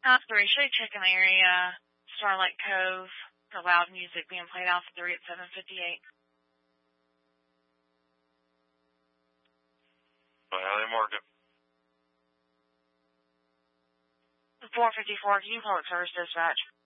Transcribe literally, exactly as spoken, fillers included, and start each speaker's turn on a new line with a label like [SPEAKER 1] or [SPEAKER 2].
[SPEAKER 1] Uh, three, should I check in the area, Starlight Cove, for loud music being played off three at seven fifty-eight.
[SPEAKER 2] Well, how they mark it?
[SPEAKER 1] four fifty-four, can you call it service dispatch?